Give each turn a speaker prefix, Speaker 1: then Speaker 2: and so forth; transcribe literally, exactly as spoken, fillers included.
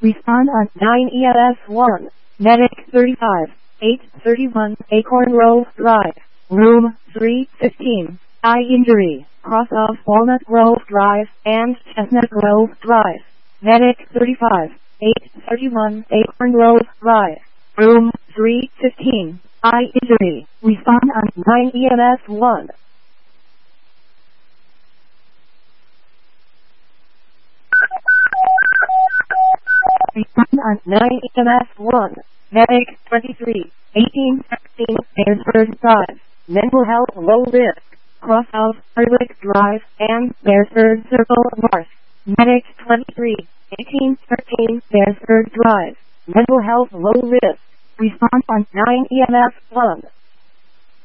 Speaker 1: Respond on nine E M S one. Medic thirty-five, eight thirty-one Acorn Grove Drive, Room three fifteen. Eye injury, cross of Walnut Grove Drive and Chestnut Grove Drive. Medic thirty-five, eight thirty-one Acorn Grove Drive, Room three fifteen. Eye injury. Respond on nine E M S one. Respond on nine E M S one. Medic twenty-three, eighteen sixteen Beresford Drive. Mental health low risk. Cross of Hardwick Drive and Beresford Circle North. Medic twenty-three, eighteen thirteen Beresford Drive. Mental health low risk. Respond on nine E M S one.